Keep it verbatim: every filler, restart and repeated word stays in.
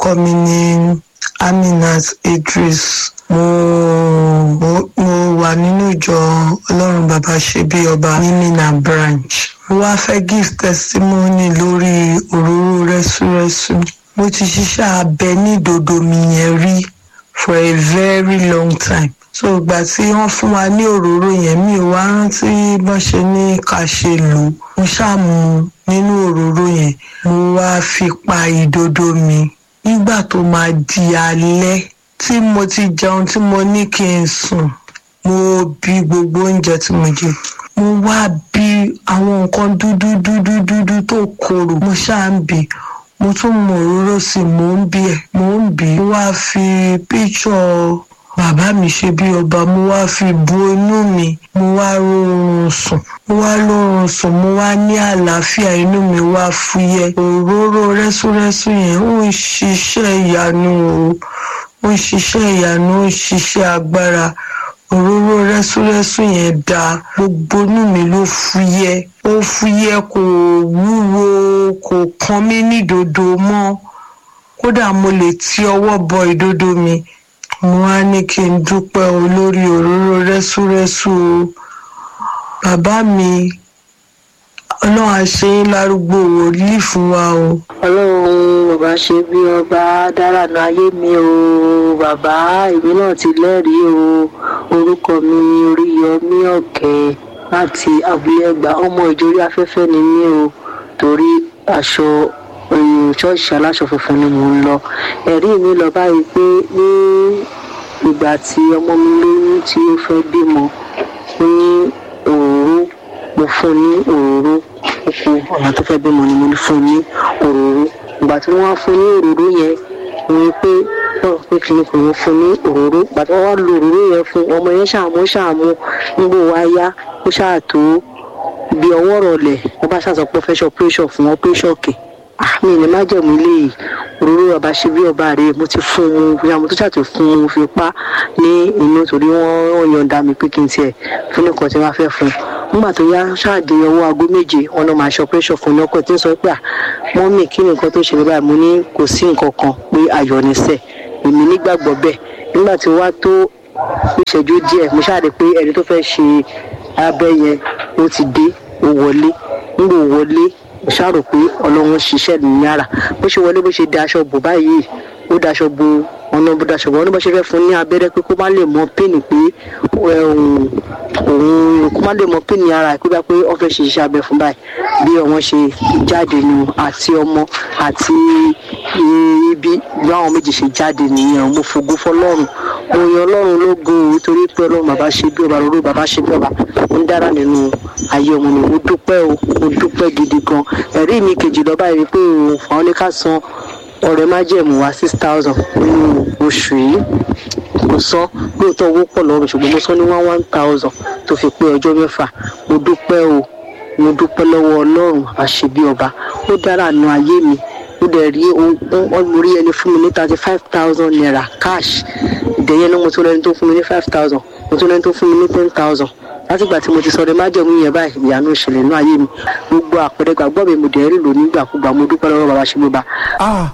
orúkọ mi ní Aminat Idris. Mo, mo, mo wà nínú ìjọ Ọlọ́run Bàbá ṣe bí ọba ní Mina branch. Mo wá fẹ́ give testimony lórí òróró rẹ́súrẹ́sú. Mo ti ṣiṣẹ́ abẹ ní ìdodo mi yẹn rí for a very long time. So ìgbà tí wọ́n fún wa ní òróró yẹn mi ò wá rántí bọ́n ṣe ní ká ṣe lò. Mo ṣàmù nínú òróró yẹn, mo wá fi pa ìdodo mi. Nígbà tó máa di alẹ́ tí mo ti jẹun tí mo ní kí n sùn, mo bí gbogbo oúnjẹ tí mo jẹ. Mo wá bí àwọn nǹkan dúdú dúdú dúdú tó korò. Mo ṣáà ń bì. Mo tún mọ òróró sí i, mò ń bí ẹ̀, mò ń bì. Mo wá fi picture bàbá mi ṣe bí ọba, mo wá fi bo inú mi. Mo wá rọrùn sùn. Mo wá lọ́rùn sùn. Mo wá ní àlàáfíà, inú mi wá fúyẹ́. Òróró rẹ́súrẹ́sú yẹn ó ń ṣiṣẹ́ ìyanu o. Ó ń ṣiṣẹ́ ìyanu, ó ń ṣiṣẹ́ agbára. Òróró rẹ́súrẹ́sú yẹn dá gbogbo inú mi ló fúyẹ́. Ó fúyẹ́, kò wúwo, kò kan mí ní ìdodo mọ́. Kódà mo lè ti ọwọ́ bọ ìdodo mi. Mo wá ní kí n dúpẹ́ o lórí òróró rẹ́súrẹ́sú o. Bàbá mi, Ọlọ́run á ṣe yín lárúgbó wòlíì fún wa o. Ọlọ́run Bàbá ṣe bí ọba dára nu ayé mi o. Bàbá èmi náà ti lẹ́rìí o. Orúkọ mi Oríyọmí Ọ̀kẹ́ láti Abúlé Ẹ̀gbá. Ọmọ ìjòrí afẹ́fẹ́ ni mí o. Torí aṣọ ṣọ́ọ̀ṣì aláṣọ funfun ni mò ń lọ. Ẹ̀rí mi lọ báyìí pé ní ìgbà tí ọmọ mi lóyún tí ó fẹ́ bímọ, ní òróró, mo fún ní òróró. Oko ọ̀nà tó fẹ́ bímọ ni mo ní fún ní òróró. Ìgbà tí wọ́n wá fún ní òróró yẹn, mo rí pé náà pé kí ni kò wọ́n fún ní òróró. Ìgbà tí wọ́n wá lo òróró yẹn fún ọmọ yẹn, ṣàmú ṣàmú nígbò wá yá, ó ṣàtò bí ọwọ́ rọlẹ̀. Wọ́n bá ṣàṣọ pé fẹ́ ṣe operation fún operation kè. Àmì ní májẹ̀mú ilé òróró Bàbá ṣe bí ọba rẹ̀ mo ti fún un, bí mo tó ṣàtò fún un fi pa ní inú torí wọ́n yọ̀ǹda mi pé kí n tiẹ̀ fún nìkan tí wọ́n fẹ́ fún un. Nígbà tó yá ṣáàdé ọwọ́ aago méje wọn náà máa ṣe operation fún un. Ọkọ tí ń sọ pé à mọ́mì kí ni nǹkan tó ṣe ní báyìí, mo ní kò sí nǹkan kan pé ayọ̀ ní sẹ̀. Èmi nígbàgbọ́ bẹ́ẹ̀. Nígbà tí wá tó ìṣẹ́jú díẹ̀ mo ṣáàdé pé ẹni tó fẹ́ ṣe abẹ yẹn ó ti dé, ó wọlé. Nígbà ó wọlé mo ṣàrò pé Ọlọ́run ṣiṣẹ́ ní yàrá. Bó ṣe wọlé bó ṣe da aṣọ bò báyìí, ó daṣọ bo ọ̀nà bó daṣọ bò. Wọ́n ní bó ṣe fẹ́ fún ní abẹ́rẹ́ pé kó má lè mọ píìnì pé òun kó má lè mọ píìnì ara ẹ̀ pé bá pé wọ́n fẹ́ ṣe iṣẹ́ abẹ fún báyìí. Bí ọmọ ṣe jáde nù àti ọmọ àti ibi bí àwọn méjì ṣe jáde nìyẹn. Mo fògo fọ́lọ́run. Mo yan Ọlọ́run lógo torí pé Ọlọ́run Bàbá ṣe bí ọba, òróró Bàbá ṣe bí ọba ó ń dára nínú ayé ọmọ mi. Mo dúpẹ́ o, mo dúpẹ́ gidi gan. Ẹ̀rí mi kejì lọ báyìí pé òun fún àwọn ní ká san ọrẹ májẹ̀mú wa six thousand nínú oṣù yìí. Mo sọ lóòótọ́ owó pọ̀ lọ́wọ́ mi ṣùgbọ́n mo sọ ní one one thousand tó fi pé ọjọ́ mẹ́fà. Mo dúpẹ́ o, mo dúpẹ́ lọ́wọ́ Ọlọ́run àṣebí ọba. Ó dára nínú ayé mi. Ó dẹ̀ rí mo rí ẹni fún mi ní thirty five thousand naira cash. Ìdẹ̀yẹn náà mo tún lẹ́ni tó fún mi ní five thousand. Mo tún lẹ́ni tó fún mi ní ten thousand. Láti ìgbà tí mo ti sọ̀rọ̀ májẹ̀mú yẹn báyìí ìyanu ìṣẹ̀lẹ̀ nínú ayé mi. Gbogbo àpẹẹrẹ gbàgbọ́ mi mo dẹ̀ rí lò nígbàkúgbà. Mo dúpẹ́ lọ́wọ́ Bàbá ṣe bí ọba.